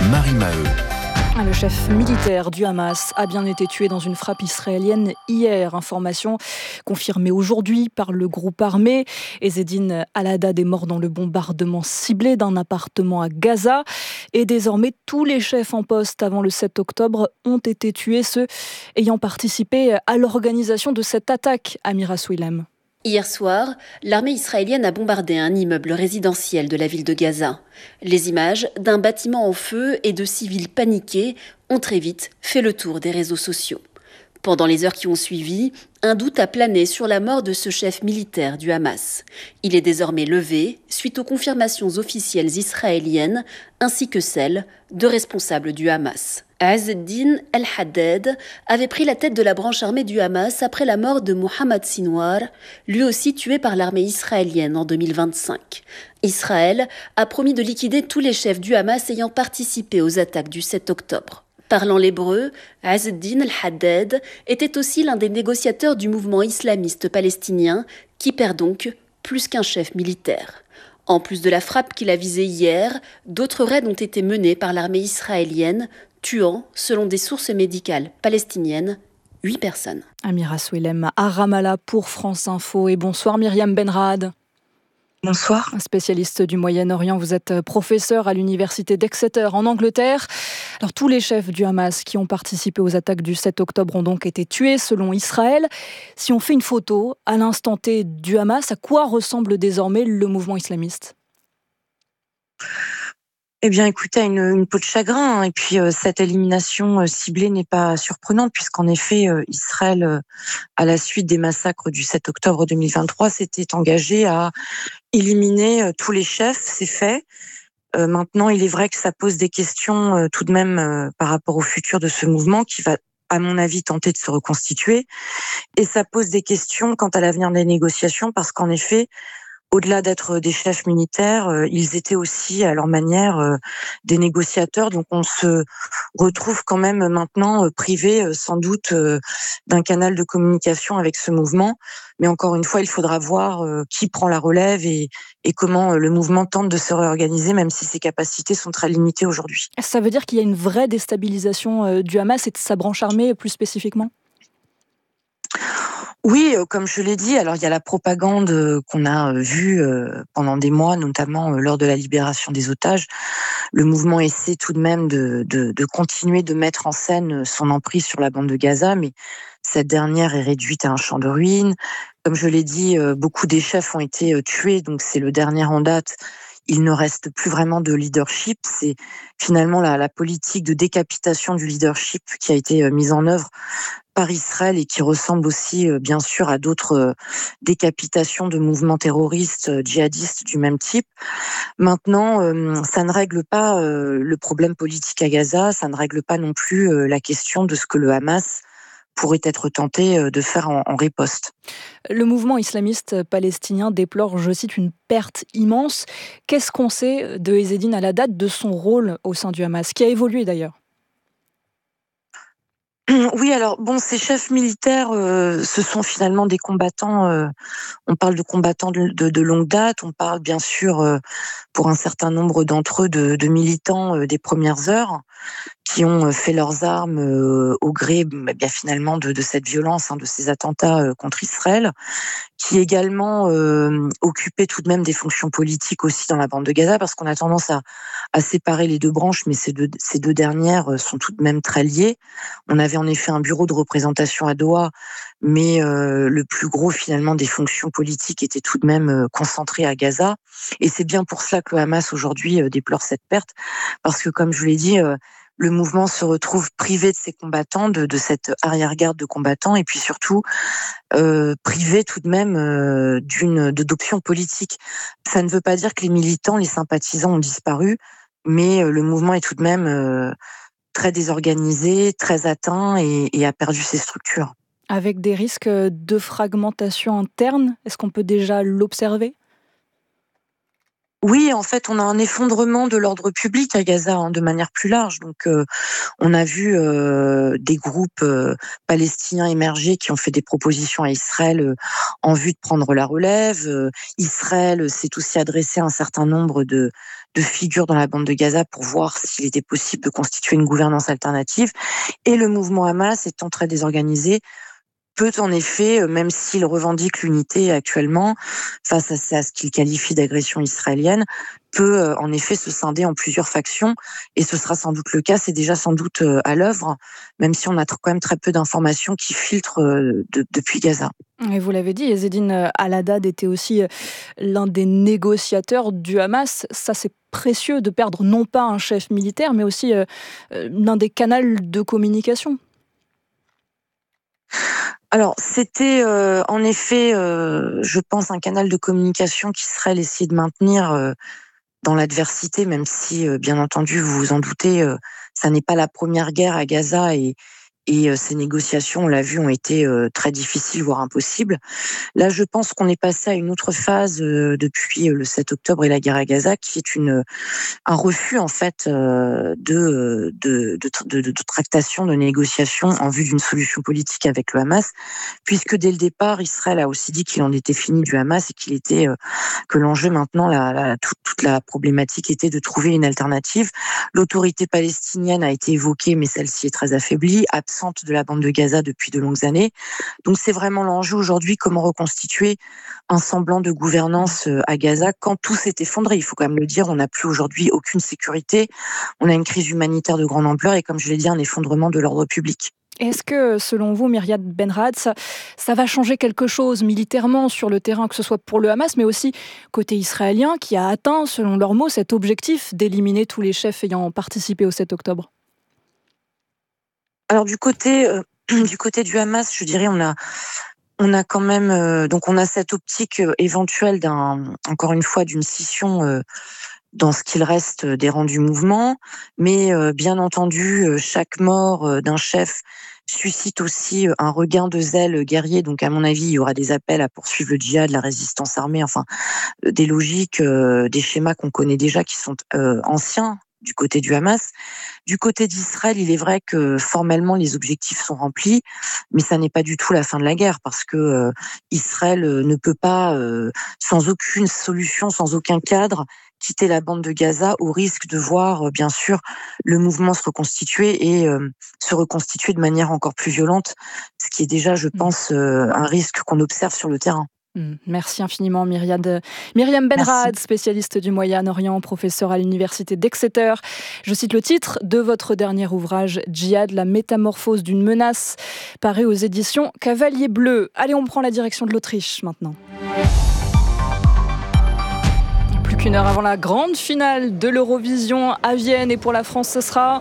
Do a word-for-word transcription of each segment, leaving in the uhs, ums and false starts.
Marie Maheu. Le chef militaire du Hamas a bien été tué dans une frappe israélienne hier. Information confirmée aujourd'hui par le groupe armé. Ezzedine Al-Haddad est mort dans le bombardement ciblé d'un appartement à Gaza. Et désormais, tous les chefs en poste avant le sept octobre ont été tués, ceux ayant participé à l'organisation de cette attaque, Amira Souilem. Hier soir, l'armée israélienne a bombardé un immeuble résidentiel de la ville de Gaza. Les images d'un bâtiment en feu et de civils paniqués ont très vite fait le tour des réseaux sociaux. Pendant les heures qui ont suivi, un doute a plané sur la mort de ce chef militaire du Hamas. Il est désormais levé suite aux confirmations officielles israéliennes ainsi que celles de responsables du Hamas. Ezzedine Al-Haddad avait pris la tête de la branche armée du Hamas après la mort de Mohamed Sinwar, lui aussi tué par l'armée israélienne en deux mille vingt-cinq. Israël a promis de liquider tous les chefs du Hamas ayant participé aux attaques du sept octobre. Parlant l'hébreu, Ezzedine Al-Haddad était aussi l'un des négociateurs du mouvement islamiste palestinien qui perd donc plus qu'un chef militaire. En plus de la frappe qu'il a visée hier, d'autres raids ont été menés par l'armée israélienne, tuant, selon des sources médicales palestiniennes, huit personnes. Amira Souilem à Ramallah pour France Info. Et bonsoir Myriam Benrahad. Bonsoir. Spécialiste du Moyen-Orient, vous êtes professeur à l'université d'Exeter en Angleterre. Alors tous les chefs du Hamas qui ont participé aux attaques du sept octobre ont donc été tués selon Israël. Si on fait une photo à l'instant T du Hamas, à quoi ressemble désormais le mouvement islamiste ? Eh bien, écoutez, une, une peau de chagrin. Hein. Et puis, euh, cette élimination euh, ciblée n'est pas surprenante, puisqu'en effet, euh, Israël, euh, à la suite des massacres du sept octobre deux mille vingt-trois, s'était engagé à éliminer euh, tous les chefs. C'est fait. Euh, maintenant, il est vrai que ça pose des questions euh, tout de même euh, par rapport au futur de ce mouvement qui va, à mon avis, tenter de se reconstituer. Et ça pose des questions quant à l'avenir des négociations, parce qu'en effet, au-delà d'être des chefs militaires, euh, ils étaient aussi, à leur manière, euh, des négociateurs. Donc, on se retrouve quand même maintenant euh, privé, euh, sans doute, euh, d'un canal de communication avec ce mouvement. Mais encore une fois, il faudra voir euh, qui prend la relève et, et comment euh, le mouvement tente de se réorganiser, même si ses capacités sont très limitées aujourd'hui. Ça veut dire qu'il y a une vraie déstabilisation euh, du Hamas et de sa branche armée plus spécifiquement ? Oui, comme je l'ai dit, alors il y a la propagande qu'on a vue pendant des mois, notamment lors de la libération des otages. Le mouvement essaie tout de même de, de, de continuer de mettre en scène son emprise sur la bande de Gaza, mais cette dernière est réduite à un champ de ruines. Comme je l'ai dit, beaucoup des chefs ont été tués, donc c'est le dernier en date. Il ne reste plus vraiment de leadership. C'est finalement la, la politique de décapitation du leadership qui a été mise en œuvre par Israël et qui ressemble aussi, bien sûr, à d'autres décapitations de mouvements terroristes, djihadistes du même type. Maintenant, ça ne règle pas le problème politique à Gaza, ça ne règle pas non plus la question de ce que le Hamas pourrait être tenté de faire en, en riposte. Le mouvement islamiste palestinien déplore, je cite, une perte immense. Qu'est-ce qu'on sait de Ezzedine Al-Haddad, de son rôle au sein du Hamas, qui a évolué d'ailleurs ? Oui, alors bon, ces chefs militaires, euh, ce sont finalement des combattants. Euh, on parle de combattants de, de, de longue date. On parle bien sûr, euh, pour un certain nombre d'entre eux, de, de militants euh, des premières heures qui ont fait leurs armes euh, au gré, bah, bien finalement, de, de cette violence, hein, de ces attentats euh, contre Israël, qui également euh, occupaient tout de même des fonctions politiques aussi dans la bande de Gaza, parce qu'on a tendance à, à séparer les deux branches, mais ces deux, ces deux dernières sont tout de même très liées. On avait en effet un bureau de représentation à Doha, mais euh, le plus gros finalement des fonctions politiques était tout de même euh, concentré à Gaza. Et c'est bien pour cela que le Hamas aujourd'hui euh, déplore cette perte, parce que comme je l'ai dit, euh, le mouvement se retrouve privé de ses combattants, de, de cette arrière-garde de combattants, et puis surtout euh, privé tout de même euh, d'une de, d'options politiques. Ça ne veut pas dire que les militants, les sympathisants ont disparu, mais euh, le mouvement est tout de même euh, très désorganisé, très atteint et, et a perdu ses structures. Avec des risques de fragmentation interne, est-ce qu'on peut déjà l'observer ? Oui, en fait, on a un effondrement de l'ordre public à Gaza, hein, de manière plus large. Donc, euh, on a vu euh, des groupes euh, palestiniens émerger qui ont fait des propositions à Israël euh, en vue de prendre la relève. Euh, Israël s'est aussi adressé à un certain nombre de de figure dans la bande de Gaza pour voir s'il était possible de constituer une gouvernance alternative. Et le mouvement Hamas, étant très désorganisé, peut en effet, même s'il revendique l'unité actuellement, face à ce qu'il qualifie d'agression israélienne, peut en effet se scinder en plusieurs factions, et ce sera sans doute le cas, c'est déjà sans doute à l'œuvre, même si on a quand même très peu d'informations qui filtrent de, depuis Gaza. Et vous l'avez dit, Ezzedine Al-Haddad était aussi l'un des négociateurs du Hamas. Ça, c'est précieux de perdre non pas un chef militaire, mais aussi euh, l'un des canaux de communication. Alors, c'était euh, en effet, euh, je pense, un canal de communication qui serait l'essayer de maintenir euh, dans l'adversité, même si, euh, bien entendu, vous vous en doutez, euh, ça n'est pas la première guerre à Gaza, et, et euh, ces négociations, on l'a vu, ont été euh, très difficiles, voire impossibles. Là, je pense qu'on est passé à une autre phase euh, depuis le sept octobre et la guerre à Gaza, qui est une un refus en fait euh, de, de, de, de, de tractation, de négociation en vue d'une solution politique avec le Hamas, puisque dès le départ, Israël a aussi dit qu'il en était fini du Hamas et qu'il était euh, que l'enjeu maintenant, la, la, toute, toute la problématique était de trouver une alternative. L'autorité palestinienne a été évoquée, mais celle-ci est très affaiblie, absente de la bande de Gaza depuis de longues années. Donc c'est vraiment l'enjeu aujourd'hui, comment reconstituer un semblant de gouvernance à Gaza quand tout s'est effondré. Il faut quand même le dire, on n'a plus aujourd'hui aucune sécurité, on a une crise humanitaire de grande ampleur et, comme je l'ai dit, un effondrement de l'ordre public. Est-ce que, selon vous, Myriam Benrad, ça, ça va changer quelque chose militairement sur le terrain, que ce soit pour le Hamas, mais aussi côté israélien, qui a atteint, selon leurs mots, cet objectif d'éliminer tous les chefs ayant participé au sept octobre? Alors du côté, euh, du côté du Hamas, je dirais, on a... On a quand même, euh, donc on a cette optique euh, éventuelle d'un, encore une fois, d'une scission euh, dans ce qu'il reste des rangs du mouvement, mais euh, bien entendu, euh, chaque mort euh, d'un chef suscite aussi un regain de zèle guerrier. Donc à mon avis, il y aura des appels à poursuivre le djihad, la résistance armée, enfin euh, des logiques, euh, des schémas qu'on connaît déjà, qui sont euh, anciens du côté du Hamas. Du côté d'Israël, il est vrai que formellement les objectifs sont remplis, mais ça n'est pas du tout la fin de la guerre, parce que euh, Israël euh, ne peut pas, euh, sans aucune solution, sans aucun cadre, quitter la bande de Gaza, au risque de voir, euh, bien sûr, le mouvement se reconstituer et euh, se reconstituer de manière encore plus violente, ce qui est déjà, je pense, euh, un risque qu'on observe sur le terrain. Merci infiniment Myriam, Myriam Benrad, Merci. Spécialiste du Moyen-Orient, professeure à l'université d'Exeter. Je cite le titre de votre dernier ouvrage, Djihad, la métamorphose d'une menace, paru aux éditions Cavalier Bleu. Allez, on prend la direction de l'Autriche maintenant. Plus qu'une heure avant la grande finale de l'Eurovision à Vienne, et pour la France, ce sera...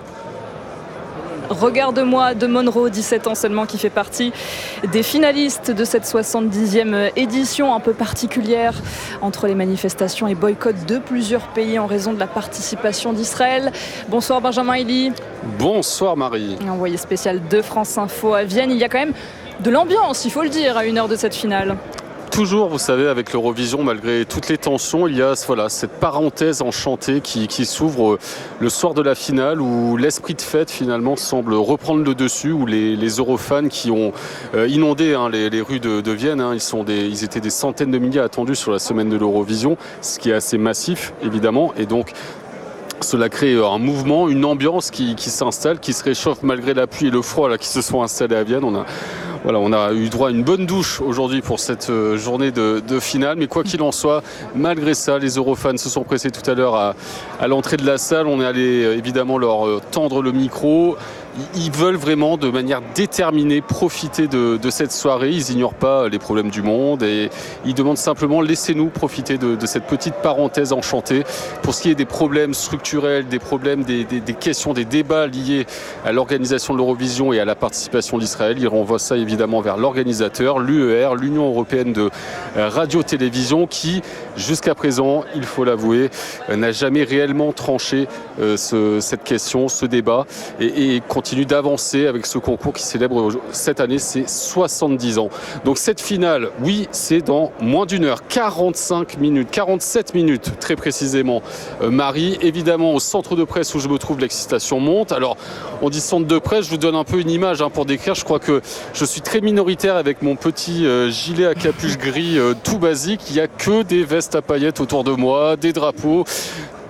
Regarde-moi de Monroe, dix-sept ans seulement, qui fait partie des finalistes de cette soixante-dixième édition un peu particulière entre les manifestations et boycotts de plusieurs pays en raison de la participation d'Israël. Bonsoir Benjamin Elie. Bonsoir Marie. Envoyé spécial de France Info à Vienne. Il y a quand même de l'ambiance, il faut le dire, à une heure de cette finale. Toujours, vous savez, avec l'Eurovision, malgré toutes les tensions, il y a voilà, cette parenthèse enchantée qui, qui s'ouvre le soir de la finale, où l'esprit de fête finalement semble reprendre le dessus, où les, les Eurofans qui ont euh, inondé hein, les, les rues de, de Vienne, hein, ils, sont des, ils étaient des centaines de milliers attendus sur la semaine de l'Eurovision, ce qui est assez massif évidemment, et donc cela crée un mouvement, une ambiance qui, qui s'installe, qui se réchauffe malgré la pluie et le froid là, qui se sont installés à Vienne. On a Voilà, on a eu droit à une bonne douche aujourd'hui pour cette journée de, de finale. Mais quoi qu'il en soit, malgré ça, les Eurofans se sont pressés tout à l'heure à, à l'entrée de la salle. On est allé évidemment leur tendre le micro. Ils veulent vraiment, de manière déterminée, profiter de, de cette soirée. Ils n'ignorent pas les problèmes du monde et ils demandent simplement, laissez-nous profiter de, de cette petite parenthèse enchantée. Pour ce qui est des problèmes structurels, des problèmes, des, des, des questions, des débats liés à l'organisation de l'Eurovision et à la participation d'Israël, ils renvoient ça évidemment vers l'organisateur, l'U E R, l'Union européenne de radio-télévision, qui, jusqu'à présent, il faut l'avouer, n'a jamais réellement tranché euh, ce, cette question, ce débat, et, et continue d'avancer avec ce concours qui célèbre cette année ses soixante-dix ans. Donc cette finale, oui, c'est dans moins d'une heure, quarante-cinq minutes, quarante-sept minutes très précisément. Euh, Marie, évidemment au centre de presse où je me trouve, l'excitation monte. Alors on dit centre de presse, je vous donne un peu une image hein, pour décrire. Je crois que je suis très minoritaire avec mon petit euh, gilet à capuche gris euh, tout basique. Il n'y a que des vestes à paillettes autour de moi, des drapeaux.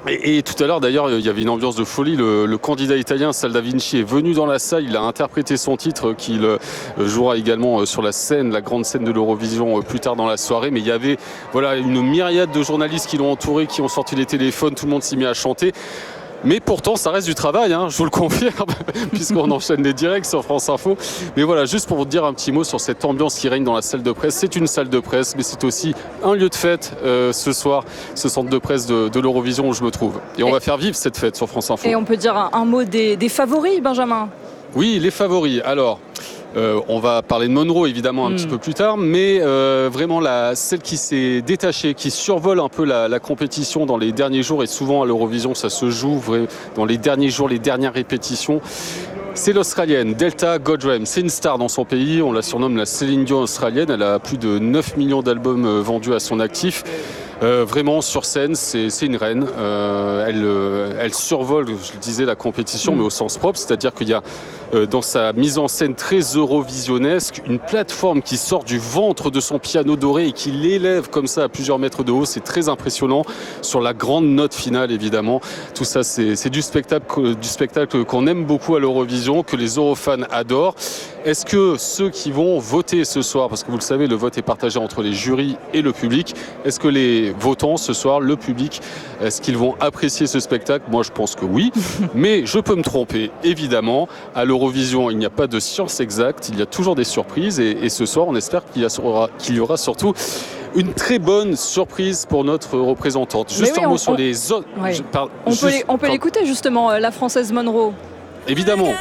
Et, et tout à l'heure, d'ailleurs, il y avait une ambiance de folie. Le, le candidat italien Salda Vinci est venu dans la salle. Il a interprété son titre qu'il euh, jouera également sur la scène, la grande scène de l'Eurovision euh, plus tard dans la soirée. Mais il y avait voilà, une myriade de journalistes qui l'ont entouré, qui ont sorti les téléphones. Tout le monde s'y met à chanter. Mais pourtant, ça reste du travail, hein, je vous le confirme, puisqu'on enchaîne les directs sur France Info. Mais voilà, juste pour vous dire un petit mot sur cette ambiance qui règne dans la salle de presse. C'est une salle de presse, mais c'est aussi un lieu de fête euh, ce soir, ce centre de presse de, de l'Eurovision où je me trouve. Et on et va faire vivre cette fête sur France Info. Et on peut dire un, un mot des, des favoris, Benjamin ? Oui, les favoris. Alors... Euh, on va parler de Monroe évidemment un mmh. petit peu plus tard, mais euh, vraiment la, celle qui s'est détachée, qui survole un peu la, la compétition dans les derniers jours, et souvent à l'Eurovision ça se joue vrai, dans les derniers jours, les dernières répétitions, c'est l'Australienne Delta Goddard. C'est une star dans son pays, on la surnomme la Céline Dion australienne, elle a plus de neuf millions d'albums vendus à son actif. Euh, vraiment sur scène, c'est, c'est une reine. Euh, elle, euh, elle survole, je le disais, la compétition, mmh. mais au sens propre, c'est-à-dire qu'il y a euh, dans sa mise en scène très eurovisionnesque une plateforme qui sort du ventre de son piano doré et qui l'élève comme ça à plusieurs mètres de haut. C'est très impressionnant sur la grande note finale, évidemment. Tout ça, c'est, c'est du spectacle, du spectacle qu'on aime beaucoup à l'Eurovision, que les Eurofans adorent. Est-ce que ceux qui vont voter ce soir, parce que vous le savez, le vote est partagé entre les jurys et le public, est-ce que les votants ce soir, le public, est-ce qu'ils vont apprécier ce spectacle ? Moi, je pense que oui, mais je peux me tromper, évidemment. À l'Eurovision, il n'y a pas de science exacte, il y a toujours des surprises, et, et ce soir, on espère qu'il y, aura, qu'il y aura surtout une très bonne surprise pour notre représentante. Juste oui, un mot on, sur on, les autres... Ouais. On, juste, peut les, on peut l'écouter, justement, la Française Monroe. Évidemment.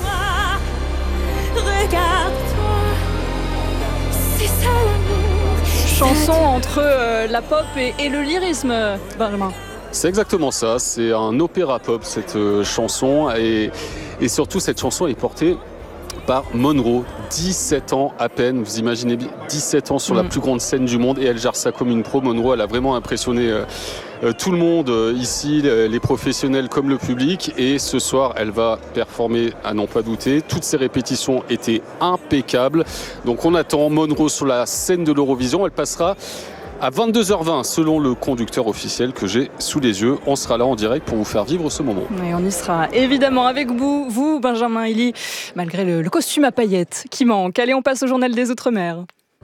Regarde-toi, c'est ça l'amour. Chanson entre euh, la pop et, et le lyrisme, Benjamin. C'est exactement ça, c'est un opéra pop cette euh, chanson, et, et surtout cette chanson est portée par Monroe, dix-sept ans à peine, vous imaginez bien, dix-sept ans sur mmh. la plus grande scène du monde, et elle gère ça comme une pro. Monroe, elle a vraiment impressionné euh, euh, tout le monde euh, ici, les professionnels comme le public, et ce soir elle va performer à n'en pas douter. Toutes ces répétitions étaient impeccables, donc on attend Monroe sur la scène de l'Eurovision. Elle passera à vingt-deux heures vingt selon le conducteur officiel que j'ai sous les yeux. On sera là en direct pour vous faire vivre ce moment. Et on y sera évidemment avec vous, vous Benjamin Hilly, malgré le, le costume à paillettes qui manque. Allez, on passe au journal des Outre-mer.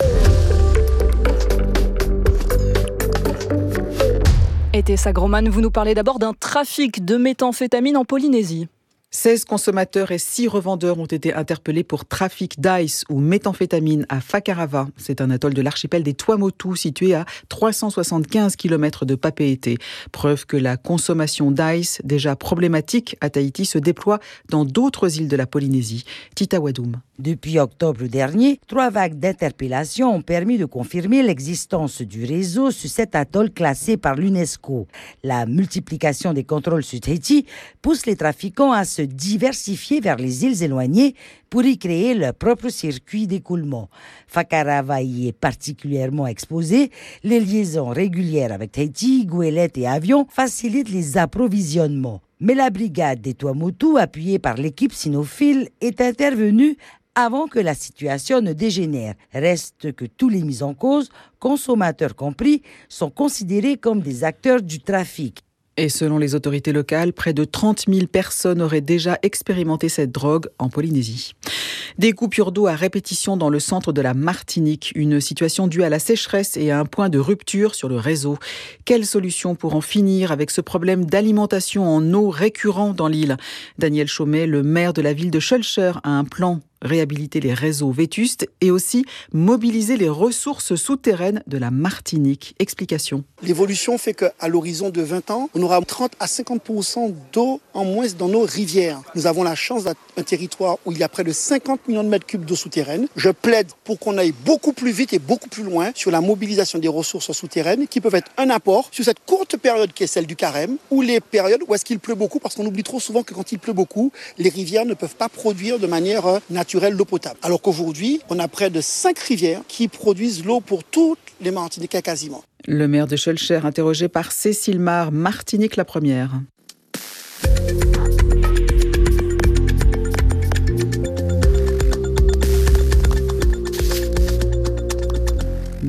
Et Tessa Groman, vous nous parlez d'abord d'un trafic de méthamphétamine en Polynésie. seize consommateurs et six revendeurs ont été interpellés pour trafic d'ice ou méthamphétamine à Whakarava. C'est un atoll de l'archipel des Tuamotu situé à trois cent soixante-quinze kilomètres de Papeete. Preuve que la consommation d'ice, déjà problématique à Tahiti, se déploie dans d'autres îles de la Polynésie. Tita Wadoum. Depuis octobre dernier, trois vagues d'interpellations ont permis de confirmer l'existence du réseau sur cet atoll classé par l'UNESCO. La multiplication des contrôles sur Tahiti pousse les trafiquants à se diversifier vers les îles éloignées pour y créer leur propre circuit d'écoulement. Whakarava y est particulièrement exposé. Les liaisons régulières avec Tahiti, goélettes et avions facilitent les approvisionnements. Mais la brigade des Tuamotu, appuyée par l'équipe cynophile, est intervenue avant que la situation ne dégénère. Reste que tous les mis en cause, consommateurs compris, sont considérés comme des acteurs du trafic. Et selon les autorités locales, près de trente mille personnes auraient déjà expérimenté cette drogue en Polynésie. Des coupures d'eau à répétition dans le centre de la Martinique. Une situation due à la sécheresse et à un point de rupture sur le réseau. Quelle solution pour en finir avec ce problème d'alimentation en eau récurrent dans l'île ? Daniel Chaumet, le maire de la ville de Schœlcher, a un plan. Réhabiliter les réseaux vétustes et aussi mobiliser les ressources souterraines de la Martinique. Explication. L'évolution fait qu'à l'horizon de vingt ans, on aura trente à cinquante pour cent d'eau en moins dans nos rivières. Nous avons la chance d'être un territoire où il y a près de cinquante millions de mètres cubes d'eau souterraine. Je plaide pour qu'on aille beaucoup plus vite et beaucoup plus loin sur la mobilisation des ressources souterraines qui peuvent être un apport sur cette courte période qui est celle du carême ou les périodes où est-ce qu'il pleut beaucoup, parce qu'on oublie trop souvent que quand il pleut beaucoup, les rivières ne peuvent pas produire de manière naturelle l'eau potable. Alors qu'aujourd'hui, on a près de cinq rivières qui produisent l'eau pour toutes les Martiniquais quasiment. Le maire de Schœlcher, interrogé par Cécile Mar, Martinique la première.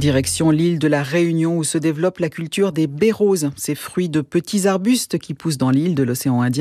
Direction l'île de la Réunion où se développe la culture des baies roses, ces fruits de petits arbustes qui poussent dans l'île de l'océan Indien